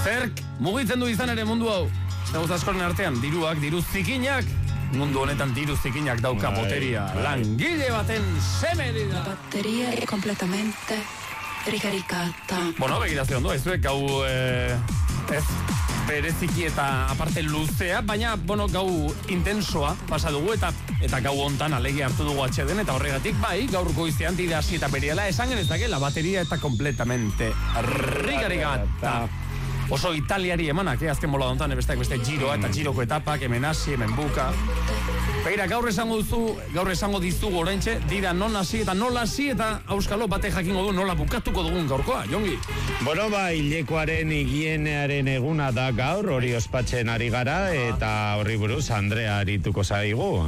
Zerk mugitzen du izan ere mundu hau. Zauz askoren artean, diru zikinak, mundu honetan diru zikinak dauka boteria. Langile baten seme dira. La batteria è completamente ricaricata. Bueno, begirazio ondo, ez duek gau ez bereziki eta aparte luzea, baina, bueno, gau intensoa pasa dugu eta gau hontan alegi hartu dugu atxeden, eta horregatik, bai, gaur goizean tide hasi eta beriala esan genezake, la bateria eta completamente ricaricata. Oso italiari emanak, azken bola dontan, beste giroa eta giroko etapak, hemen hasi, hemen buka. Begira, gaur esango dizugu oraintxe, dira non hasi eta nola hasi eta auskalo bate jakingo du nola bukatuko dugun gaurkoa, Jongi. Bueno, hilekoaren higienearen eguna da gaur, hori ospatzen ari gara, eta horri buruz Andrea arituko zaigu.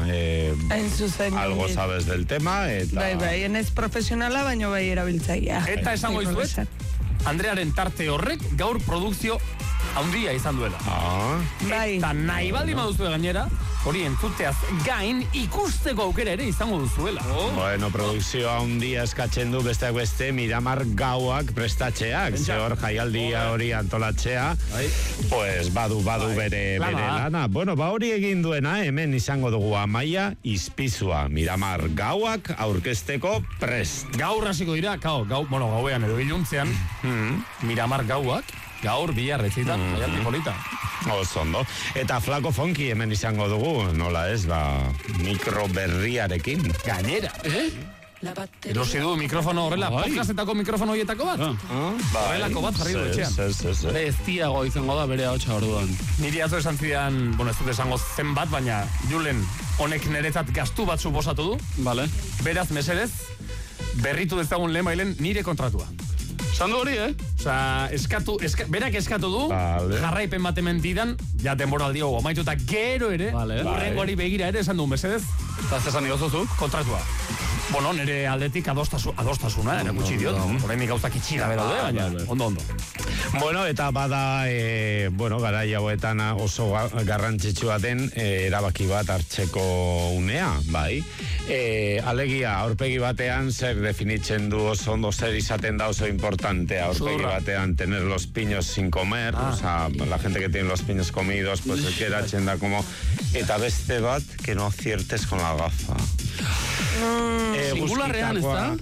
Algo sabes del tema, eta... Bai, enez profesionala, baino bai erabiltzaia. Eta esango izuet, Andrearen tarte horrek gaur produkzio handia izan duela. Eta nahi baldi maduzu gainera, hori entzuteaz gain ikusteko aukera ere izango duzuela. Bueno, produkzio handia eskatzen du besteak beste Miramar gauak prestatzeak. Ze hor jaialdia hori antolatzea, pues badu bere lana. Bueno, hori egin duena, hemen izango dugu Amaia Izpizua. Miramar gauak aurkezteko prest. Gaur hasiko dira, gauean edo iluntzean, Miramar gauak, gaur bihar etzitan, jaialdi polita. Ondo. Eta Flako Fonki hemen izango dugu, nola ez, mikro berriarekin. Gainera, erosi du mikrofono horrela, podcastetako mikrofono horietako bat? Horrelako bat jarri du etxean. Ez diago izango da bere hautsa orduan. Niri atzo esan zidan, ez dut esango zenbat, baina Julen honek niretzat gastu bat suposatu du. Vale. Beraz, mesedez, berritu dezagun lehen bailen nire kontratua. Sandu hori, Osa, berak eskatu du, jarraipen bat ementidan, ja denboraldi hau amaitu eta gero ere, urrengoari begira ere esan du, mesedez. Eta zesan igozuzuk? Kontratua. Bueno, nire aldetik adostasuna, erakutsi diot. Horrein gauzak itxira daude, baina ondo. Bueno, eta bada, garai hauetan oso garrantzitsua den erabaki bat hartzeko unea, bai. Alegia, aurpegi batean zer definitzen du oso ondo, zer izaten da oso importante aurpegi batean, tener los piños sin comer, o sea, la gente que tiene los piños comidos, pues geratzen da como, eta beste bat, que no aciertes con la gafa. Singularrean, ez da?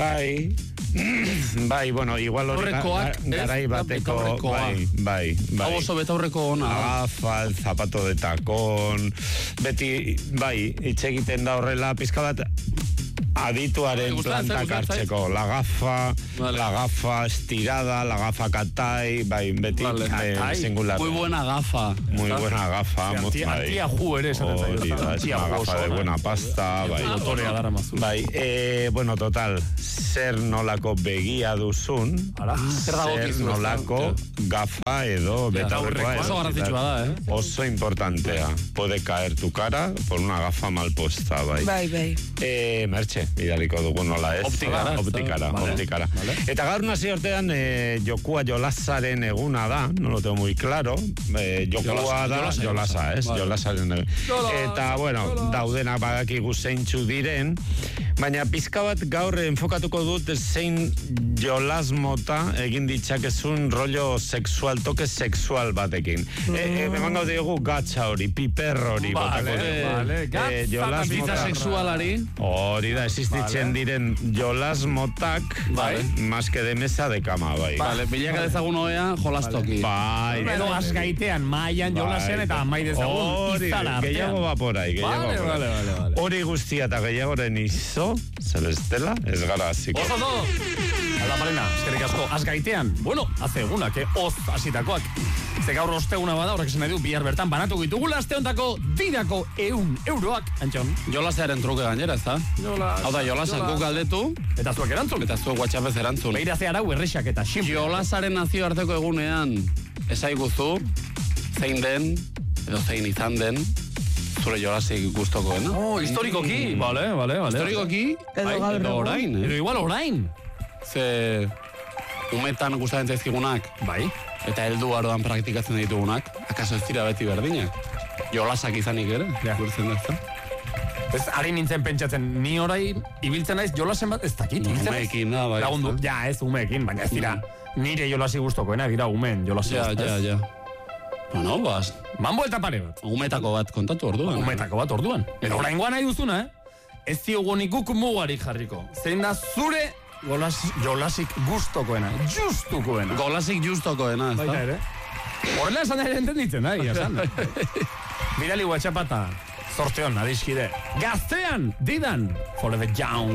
Bai, bueno, igual hori garai bateko, bai. Hau oso betaurreko ona. Gafa, el zapato de tacón, beti, bai, hitz egiten da horrela, pizka bat adituaren plantak hartzeko. La gafa estirada, la gafa katai, bai, beti singular. Muy buena gafa. Muy buena gafa. Antiaju ere esaten zaio. Una gafa de buena pasta, bai. Autorea dara mazu. Bai, bueno, total, zer nolako begia duzun, zer nolako gafa edo betaurrekoa. Oso garrantzitsua da, Oso importantea. Puede caer tu cara por una gafa mal puesta, bai. Bai. Mertxe, bidaliko dugu nola ez. Optikara. Eta gaur nazi hortean, jokua jolasaren eguna da, no lo tengo muy claro. Jokua da, jolasa, ez? Jolasaren eguna. Eta, bueno, daudenak badakigu zeintzu diren, baina pizka bat gaur enfokatuko dut zein jolas mota egin ditzakezun rollo sexual, toke sexual batekin. Eman gaude dugu gatsa hori, piper hori. Gatsa sexualari. Hori da, existitzen diren jolas motak, más que de mesa de cama, bai. Vale, bilaka dezagun oea, jolastoki. Bai. Edo azkaitean, maian jolasen eta mai dezagun izala artean. Gehiago va por ahí, Vale. Hori guztia eta gehiagoren izo, Celestela, ez gara hasiko. Oso todo! Ala Malena, eskerrik asko, azgaitean, bueno, hace egunak, oz hasitakoak. Ze gaur osteguna bada, horrek esan nahi du, bihar bertan banatu ditugula aste hontako didako €100, Antxon. Jolasearen truke gainera, ez da? Hau da, jolasak guk galdetu. Eta zuek erantzun. Eta zuek WhatsAppez erantzun. Beira ze arau errexak eta simple. Jolasaren nazioarteko egunean, esaiguzu, zein den, edo zein izan den, zure jolasik gustokoena. Historikoki. Vale. Historikoki, edo orain. Edo igual orain. Ze umetan gustatzen zaizkigunak. Bai. Eta heldu aroan praktikatzen ditugunak, akaso ez dira beti berdinak. Jolasak izanik ere, gurtzen da ez da. Ez, ari nintzen pentsatzen, ni orai ibiltzen naiz jolasen bat ez dakit. Umeekin da, bai. Lagundu, ez umeekin, baina ez dira. nire jolasi gustokoena, gira umen jolasi. Ja. Bueno, bas. Mambo eta pare bat. Umetako bat kontatu orduan. Umetako bat orduan. Eta oraingoa nahi duzuna, ez diogunikuk mugarik jarriko. Zein da zure jolasik gustokoena, justukoena. Golasik justokoena, ez da? Baita ere. Horrela esan ere entenditzen, esan. Bidali WhatsAppata, zorteon, adiskide. Gaztean, didan, Forever Young.